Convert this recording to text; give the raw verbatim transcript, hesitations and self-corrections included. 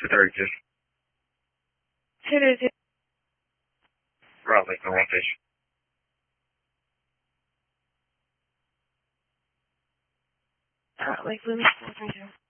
two thirty-two. two thirty-two. Route Lake, North Station. Uh, like Loomis four three two.